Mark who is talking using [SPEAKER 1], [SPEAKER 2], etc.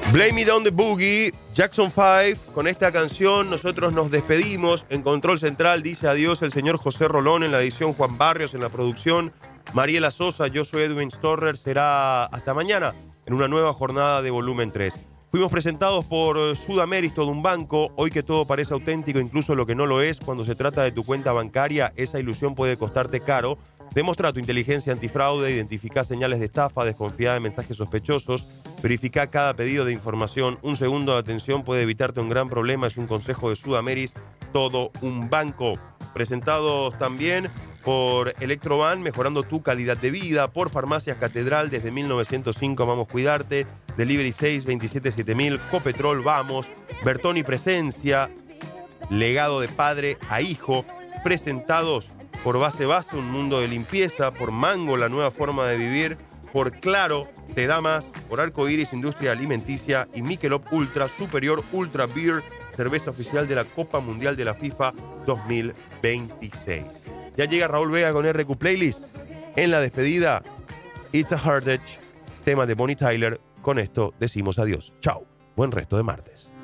[SPEAKER 1] Blame It on the Boogie, Jackson 5. Con esta canción nosotros nos despedimos. En Control Central dice adiós el señor José Rolón, en la edición Juan Barrios, en la producción Mariela Sosa. Yo soy Edwin Storrer. Será hasta mañana en una nueva jornada de Volumen 3. Fuimos presentados por Sudameris, todo un banco. Hoy que todo parece auténtico, incluso lo que no lo es, cuando se trata de tu cuenta bancaria, esa ilusión puede costarte caro. Demuestra tu inteligencia antifraude, identifica señales de estafa, desconfía de mensajes sospechosos, verifica cada pedido de información. Un segundo de atención puede evitarte un gran problema. Es un consejo de Sudameris, todo un banco. Presentados también por Electroban, mejorando tu calidad de vida. Por Farmacias Catedral, desde 1905, Vamos Cuidarte. Delivery 627-7000, Copetrol, Vamos. Bertoni Presencia, legado de padre a hijo. Presentados por Base, un mundo de limpieza. Por Mango, la nueva forma de vivir. Por Claro, te da más. Por Arcoiris, industria alimenticia. Y Michelob Ultra Superior Ultra Beer, cerveza oficial de la Copa Mundial de la FIFA 2026. Ya llega Raúl Vega con RQ Playlist. En la despedida, It's a Heartache, tema de Bonnie Tyler. Con esto decimos adiós. Chao. Buen resto de martes.